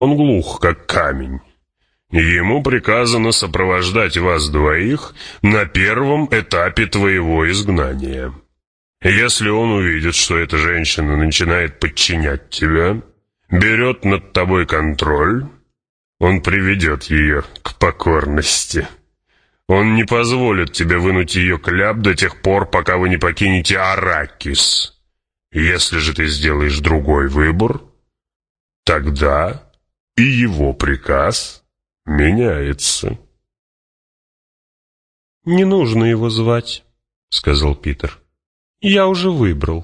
Он глух, как камень. Ему приказано сопровождать вас двоих на первом этапе твоего изгнания. Если он увидит, что эта женщина начинает подчинять тебя, берет над тобой контроль, он приведет ее к покорности. Он не позволит тебе вынуть ее кляп до тех пор, пока вы не покинете Аракис. Если же ты сделаешь другой выбор, тогда и его приказ меняется. «Не нужно его звать», — сказал Питер. «Я уже выбрал».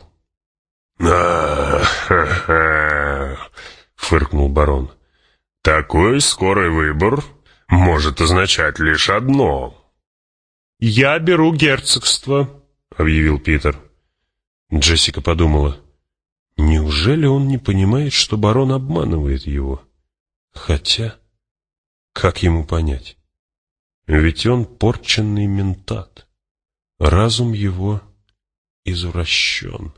Фыркнул барон. «Такой скорый выбор может означать лишь одно». «Я беру герцогство», — объявил Питер. Джессика подумала, неужели он не понимает, что барон обманывает его? Хотя, как ему понять? Ведь он порченный ментат. Разум его извращен.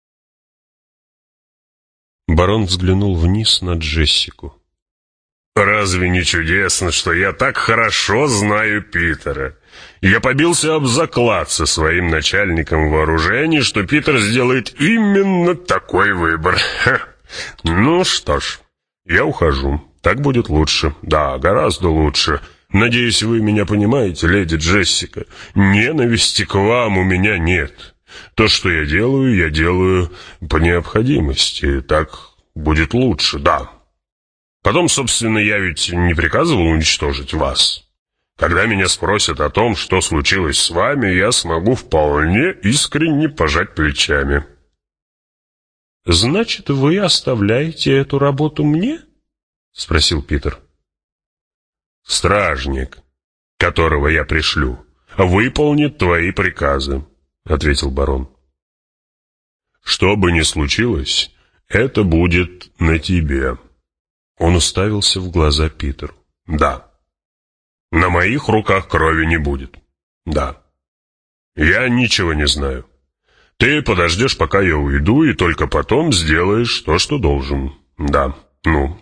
Барон взглянул вниз на Джессику. «Разве не чудесно, что я так хорошо знаю Питера? Я побился об заклад со своим начальником вооружений, что Питер сделает именно такой выбор. Ха. Ну что ж, я ухожу. Так будет лучше. Да, гораздо лучше. Надеюсь, вы меня понимаете, леди Джессика. Ненависти к вам у меня нет. То, что я делаю по необходимости. Так будет лучше, да». Потом, собственно, я ведь не приказывал уничтожить вас. Когда меня спросят о том, что случилось с вами, я смогу вполне искренне пожать плечами. «Значит, вы оставляете эту работу мне?» — спросил Питер. «Стражник, которого я пришлю, выполнит твои приказы», — ответил барон. «Что бы ни случилось, это будет на тебе». Он уставился в глаза Питеру. «Да. На моих руках крови не будет. Да. Я ничего не знаю. Ты подождешь, пока я уйду, и только потом сделаешь то, что должен. Да. Ну.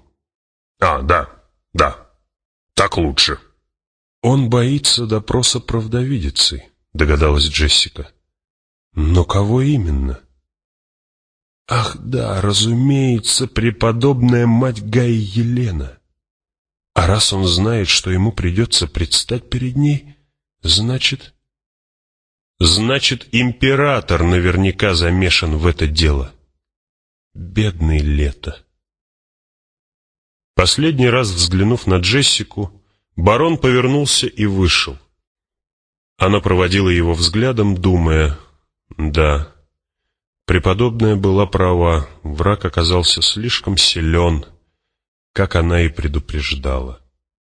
Да. Так лучше». «Он боится допроса правдовидицы», — догадалась Джессика. «Но кого именно?» «Ах да, разумеется, преподобная мать Гаи Елена. А раз он знает, что ему придется предстать перед ней, значит...» «Значит, император наверняка замешан в это дело. Бедный Лето». Последний раз взглянув на Джессику, барон повернулся и вышел. Она проводила его взглядом, думая, да... Преподобная была права, враг оказался слишком силен, как она и предупреждала.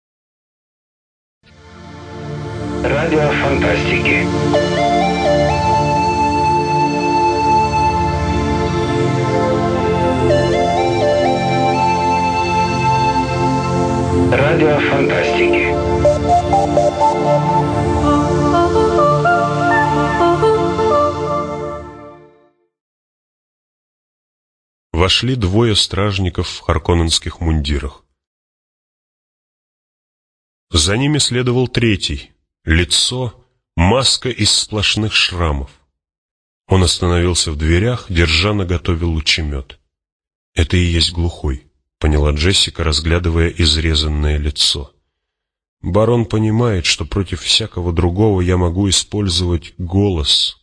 Радио фантастики. Радио фантастики. Вошли двое стражников в харконненских мундирах. За ними следовал третий. Лицо — маска из сплошных шрамов. Он остановился в дверях, держа наготове лучемет. «Это и есть глухой», — поняла Джессика, разглядывая изрезанное лицо. «Барон понимает, что против всякого другого я могу использовать голос».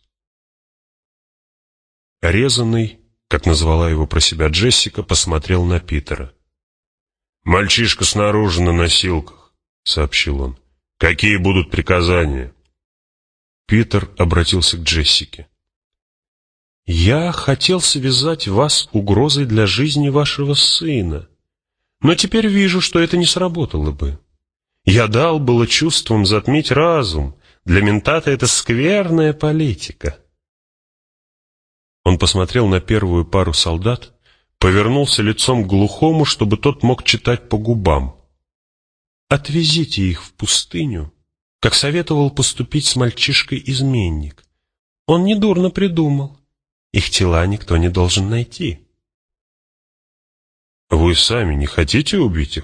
Резанный, как назвала его про себя Джессика, посмотрел на Питера. «Мальчишка снаружи на носилках», — сообщил он. «Какие будут приказания?» Питер обратился к Джессике. «Я хотел связать вас угрозой для жизни вашего сына, но теперь вижу, что это не сработало бы. Я дал было чувствам затмить разум. Для ментата это скверная политика». Он посмотрел на первую пару солдат, повернулся лицом к глухому, чтобы тот мог читать по губам. «Отвезите их в пустыню, как советовал поступить с мальчишкой-изменник. Он недурно придумал. Их тела никто не должен найти». «Вы сами не хотите убить их?»